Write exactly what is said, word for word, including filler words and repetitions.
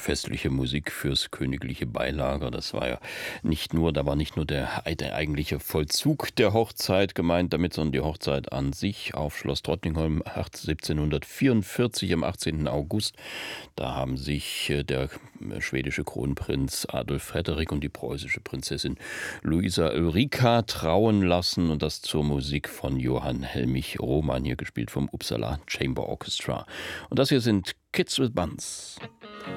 festliche Musik fürs königliche Beilager. Das war ja nicht nur, da war nicht nur der, der eigentliche Vollzug der Hochzeit gemeint damit, sondern die Hochzeit an sich auf Schloss Drottningholm siebzehnhundertvierundvierzig am achtzehnten August. Da haben sich äh, der schwedische Kronprinz Adolf Frederik und die preußische Prinzessin Luisa Ulrika trauen lassen und das zur Musik von Johann Helmich Roman, hier gespielt vom Uppsala Chamber Orchestra. Und das hier sind Kids with Buns.